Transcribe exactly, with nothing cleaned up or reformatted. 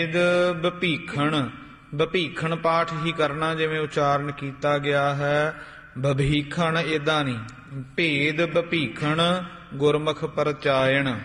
ਭੇਦ ਬਭੀਖਣ, ਬਭੀਖਣ ਪਾਠ ਹੀ ਕਰਨਾ ਜਿਵੇਂ ਉਚਾਰਨ ਕੀਤਾ ਗਿਆ ਹੈ, ਬਭੀਖਣ ਏਦਾਂ ਨਹੀਂ। ਭੇਦ ਬਭੀਖਣ ਗੁਰਮੁਖ ਪਰਚਾਇਣ।